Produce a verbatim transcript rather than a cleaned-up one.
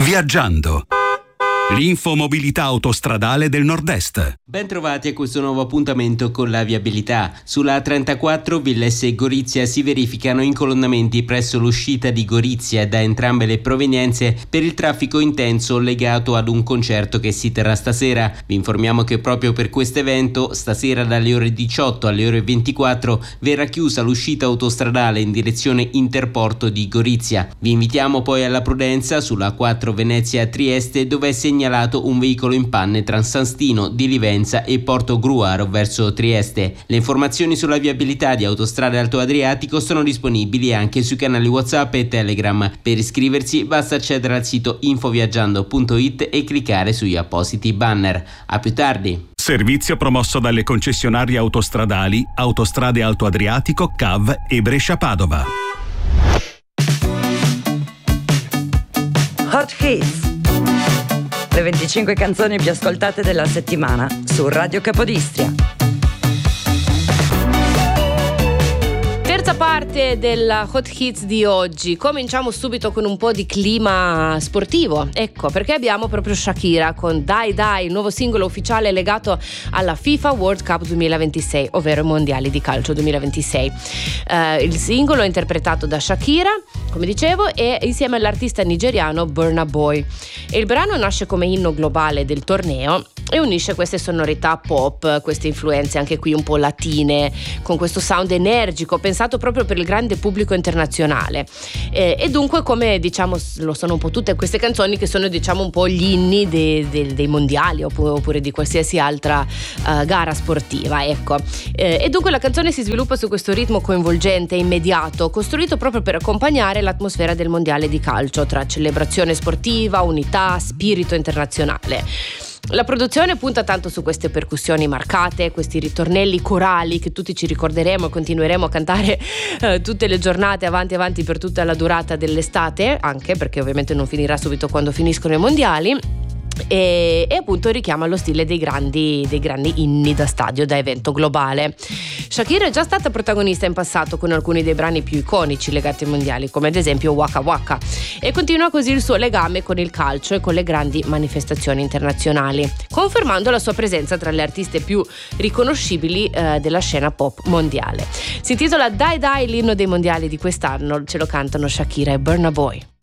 Viaggiando. L'infomobilità autostradale del Nord-Est. Bentrovati a questo nuovo appuntamento con la viabilità. Sulla A trentaquattro Villesse e Gorizia si verificano incolonnamenti presso l'uscita di Gorizia da entrambe le provenienze per il traffico intenso legato ad un concerto che si terrà stasera. Vi informiamo che proprio per questo evento stasera dalle ore diciotto alle ore ventiquattro verrà chiusa l'uscita autostradale in direzione Interporto di Gorizia. Vi invitiamo poi alla prudenza sulla A quattro Venezia-Trieste, dove è segnalato un veicolo in panne tra San Stino di Livenza e Porto Gruaro verso Trieste. Le informazioni sulla viabilità di Autostrade Alto Adriatico sono disponibili anche sui canali WhatsApp e Telegram. Per iscriversi basta accedere al sito infoviaggiando punto it e cliccare sugli appositi banner. A più tardi. Servizio promosso dalle concessionarie autostradali Autostrade Alto Adriatico, C A V e Brescia-Padova. Hot Hits. Le venticinque canzoni più ascoltate della settimana su Radio Capodistria. Terza parte della Hot Hits di oggi. Cominciamo subito con un po' di clima sportivo. Ecco, perché abbiamo proprio Shakira con Dai Dai, il nuovo singolo ufficiale legato alla FIFA World Cup duemilaventisei, ovvero i mondiali di calcio duemilaventisei. Uh, il singolo è interpretato da Shakira, come dicevo, e insieme all'artista nigeriano Burna Boy. E il brano nasce come inno globale del torneo e unisce queste sonorità pop, queste influenze anche qui un po' latine, con questo sound energico pensato proprio per il grande pubblico internazionale. E, e dunque, come diciamo, lo sono un po' tutte queste canzoni che sono, diciamo, un po' gli inni dei, dei, dei mondiali oppure, oppure di qualsiasi altra uh, gara sportiva, ecco. E, e dunque la canzone si sviluppa su questo ritmo coinvolgente e immediato, costruito proprio per accompagnare l'atmosfera del mondiale di calcio, tra celebrazione sportiva, unità, spirito internazionale. La produzione punta tanto su queste percussioni marcate, questi ritornelli corali che tutti ci ricorderemo e continueremo a cantare eh, tutte le giornate avanti avanti per tutta la durata dell'estate, anche perché ovviamente non finirà subito quando finiscono i mondiali. E, e appunto richiama lo stile dei grandi, dei grandi inni da stadio, da evento globale. Shakira è già stata protagonista in passato con alcuni dei brani più iconici legati ai mondiali, come ad esempio Waka Waka, e continua così il suo legame con il calcio e con le grandi manifestazioni internazionali, confermando la sua presenza tra le artiste più riconoscibili eh, della scena pop mondiale. Si intitola Dai Dai, l'inno dei mondiali di quest'anno, ce lo cantano Shakira e Burna Boy.